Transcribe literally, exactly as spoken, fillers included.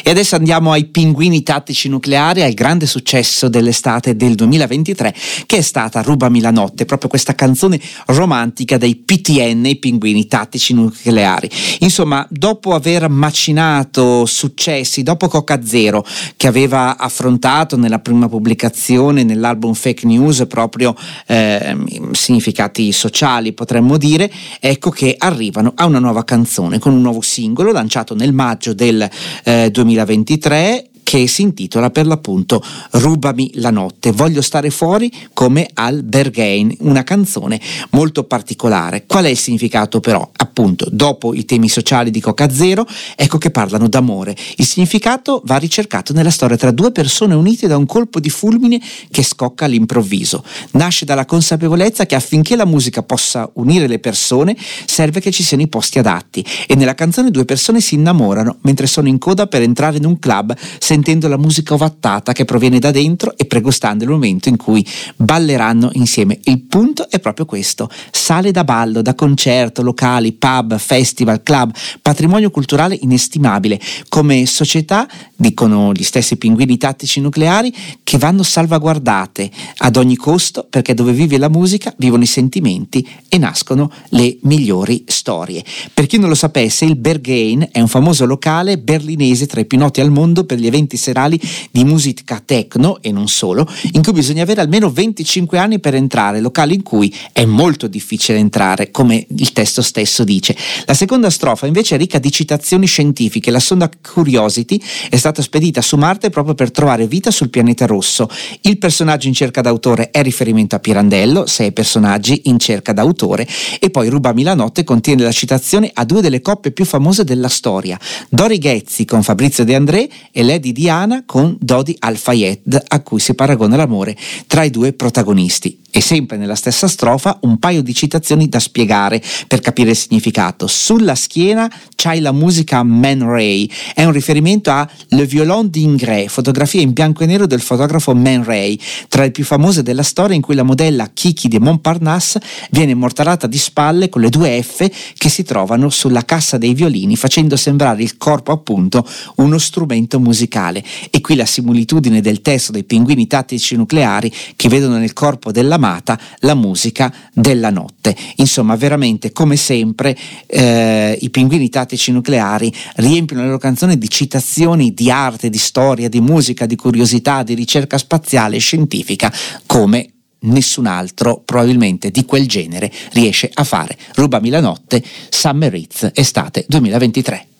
E adesso andiamo ai Pinguini Tattici Nucleari, al grande successo dell'estate del duemilaventitré, che è stata Rubami la notte, proprio questa canzone romantica dei P T N, i Pinguini Tattici Nucleari. Insomma, dopo aver macinato successi, dopo Coca Zero, che aveva affrontato nella prima pubblicazione nell'album Fake News proprio eh, significati sociali, potremmo dire, ecco che arrivano a una nuova canzone con un nuovo singolo lanciato nel maggio del eh, duemilaventitré, che si intitola per l'appunto Rubami la notte, voglio stare fuori come al Berghain, una canzone molto particolare. Qual è il significato però? Appunto, dopo i temi sociali di Coca Zero, ecco che parlano d'amore. Il significato va ricercato nella storia tra due persone unite da un colpo di fulmine che scocca all'improvviso. Nasce dalla consapevolezza che affinché la musica possa unire le persone serve che ci siano i posti adatti, e nella canzone due persone si innamorano mentre sono in coda per entrare in un club, sentendo la musica ovattata che proviene da dentro e pregustando il momento in cui balleranno insieme. Il punto è proprio questo: sale da ballo, da concerto, locali, pub, festival, club, patrimonio culturale inestimabile. Come società, dicono gli stessi Pinguini Tattici Nucleari, che vanno salvaguardate ad ogni costo, perché dove vive la musica vivono i sentimenti e nascono le migliori storie. Per chi non lo sapesse, il Berghain è un famoso locale berlinese tra i più noti al mondo per gli eventi serali di musica techno e non solo, in cui bisogna avere almeno venticinque anni per entrare, locali in cui è molto difficile entrare, come il testo stesso dice. La seconda strofa invece è ricca di citazioni scientifiche. La sonda Curiosity è stata spedita su Marte proprio per trovare vita sul pianeta rosso. Il personaggio in cerca d'autore è riferimento a Pirandello, sei personaggi in cerca d'autore, e poi Rubami la notte contiene la citazione a due delle coppie più famose della storia, Dori Ghezzi con Fabrizio De André e Lady Diana con Dodi Al-Fayed, a cui si paragona l'amore tra i due protagonisti. E sempre nella stessa strofa un paio di citazioni da spiegare per capire il significato. Sulla schiena c'hai la musica Man Ray, è un riferimento a Le Violon d'Ingres, fotografia in bianco e nero del fotografo Man Ray, tra le più famose della storia, in cui la modella Kiki de Montparnasse viene immortalata di spalle con le due F che si trovano sulla cassa dei violini, facendo sembrare il corpo appunto uno strumento musicale. E qui la similitudine del testo dei Pinguini Tattici Nucleari, che vedono nel corpo dell'amata la musica della notte. Insomma, veramente, come sempre, eh, i Pinguini Tattici Nucleari riempiono le loro canzoni di citazioni di arte, di storia, di musica, di curiosità, di ricerca spaziale e scientifica, come nessun altro probabilmente di quel genere riesce a fare. Rubami la notte, Summer Hits, estate duemilaventitré.